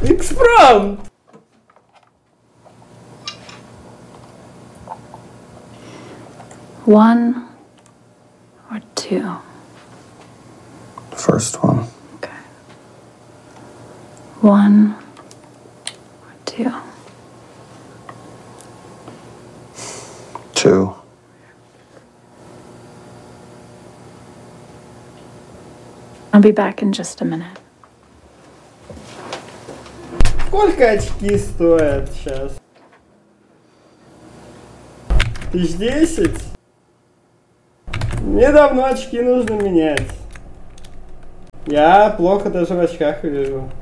Экспромт! One or two? First one. Okay. One or two? Two. I'll be back in just a minute. Сколько очки стоят сейчас? 1000? Мне давно очки нужно менять. Я плохо даже в очках вижу.